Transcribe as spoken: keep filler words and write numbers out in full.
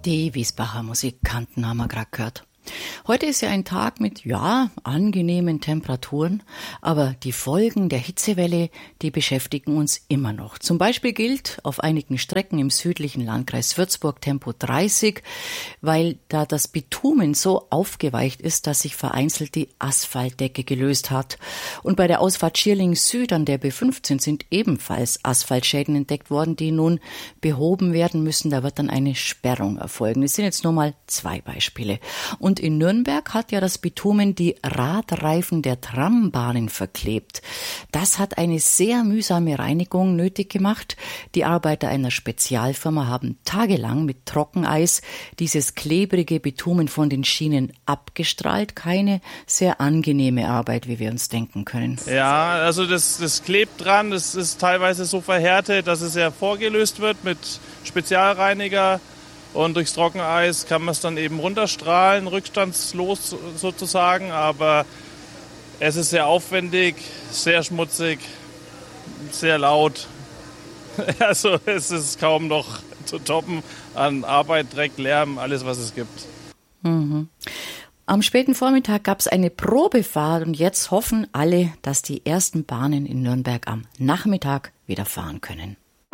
Die Wiesbacher Musikanten haben wir gerade gehört. Heute ist ja ein Tag mit, ja, angenehmen Temperaturen, aber die Folgen der Hitzewelle, die beschäftigen uns immer noch. Zum Beispiel gilt auf einigen Strecken im südlichen Landkreis Würzburg Tempo dreißig, weil da das Bitumen so aufgeweicht ist, dass sich vereinzelt die Asphaltdecke gelöst hat. Und bei der Ausfahrt Schierling Süd an der B fünfzehn sind ebenfalls Asphaltschäden entdeckt worden, die nun behoben werden müssen. Da wird dann eine Sperrung erfolgen. Das sind jetzt nur mal zwei Beispiele. Und in Nürnberg hat ja das Bitumen die Radreifen der Trambahnen verklebt. Das hat eine sehr mühsame Reinigung nötig gemacht. Die Arbeiter einer Spezialfirma haben tagelang mit Trockeneis dieses klebrige Bitumen von den Schienen abgestrahlt. Keine sehr angenehme Arbeit, wie wir uns denken können. Ja, also das, das klebt dran. Das ist teilweise so verhärtet, dass es ja vorgelöst wird mit Spezialreiniger. Und durchs Trockeneis kann man es dann eben runterstrahlen, rückstandslos sozusagen. Aber es ist sehr aufwendig, sehr schmutzig, sehr laut. Also es ist kaum noch zu toppen an Arbeit, Dreck, Lärm, alles was es gibt. Mhm. Am späten Vormittag gab es eine Probefahrt und jetzt hoffen alle, dass die ersten Bahnen in Nürnberg am Nachmittag wieder fahren können.